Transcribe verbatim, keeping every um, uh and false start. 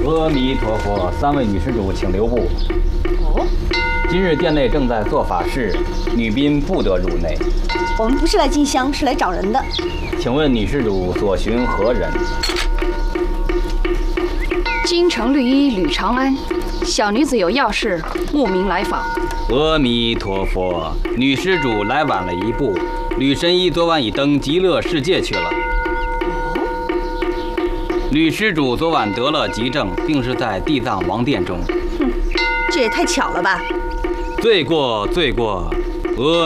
阿弥陀佛，三位女施主请留步。 哦， 今日殿内正在做法事，女宾不得入内。 我们不是来进香，是来找人的。 请问女施主所寻何人？ 京城绿衣吕长安，小女子有要事，慕名来访。 阿弥陀佛，女施主来晚了一步。吕神医昨晚已登极乐世界去了。吕施主昨晚得了急症，病逝在地藏王殿中。 哼，这也太巧了吧！ 罪过，罪过，阿